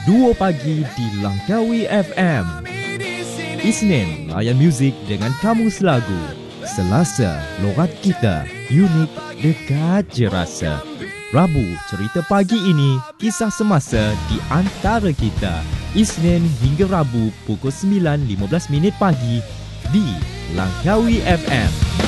Duo Pagi di Langkawi FM. Isnin, layan muzik dengan kamus lagu. Selasa, logat kita, unik, dekat je rasa. Rabu, cerita pagi ini, kisah semasa di antara kita. Isnin hingga Rabu pukul 9.15 pagi di Langkawi FM.